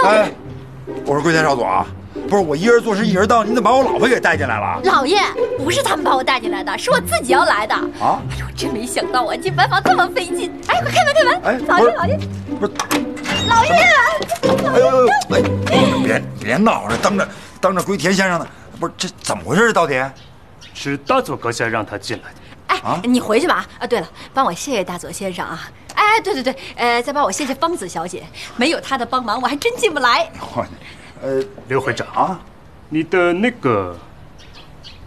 哎，我说龟田少佐啊，不是我一人做事一人当，你怎么把我老婆给带进来了？ 老爷，不是他们把我带进来的，是我自己要来的。 啊！ 哎呦，真没想到啊，进班房这么费劲。哎，快开门，开门！ 哎， 老爷， 不是， 老爷， 哎呦，别闹了，当着龟田先生呢，不是这怎么回事？到底？ 是大佐阁下让他进来的。 哎，你回去吧。啊，对了，帮我谢谢大佐先生啊。哎，对，再帮我谢谢芳子小姐，没有她的帮忙，我还真进不来。 刘会长啊，你的那个